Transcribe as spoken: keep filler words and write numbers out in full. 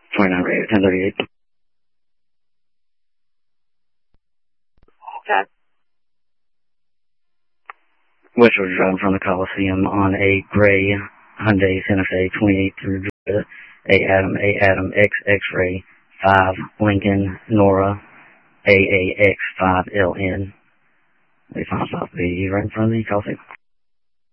twenty-nine radio, ten thirty-eight. Okay. West Georgia driving from the Coliseum on a gray Hyundai Santa Fe twenty-eight through Georgia. A Adam, A Adam, X X-ray, five Lincoln, Nora, A A X five L N. They find stop be right in front of the Coliseum.